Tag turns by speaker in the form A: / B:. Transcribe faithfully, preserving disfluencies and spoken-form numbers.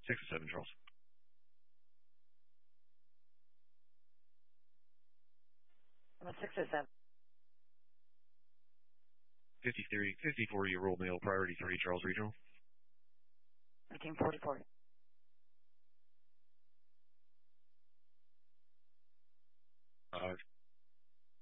A: Six or seven, Charles.
B: I'm a six or seven.
A: fifty-three, fifty-four year old male, priority three, Charles Regional.
B: nineteen forty-four.